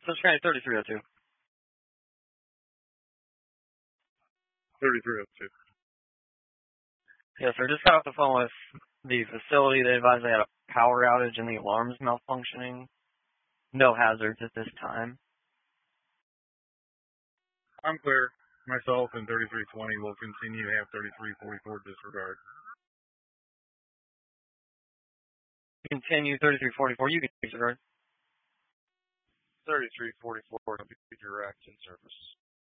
Cincinnati 3302. 3302. Yes, sir. Just got off the phone with the facility. They advised they had a power outage and the alarm's malfunctioning. No hazards at this time. I'm clear. Myself and 3320 will continue to have 3344 disregard. Continue 3344. You can disregard. 3344 direct in service.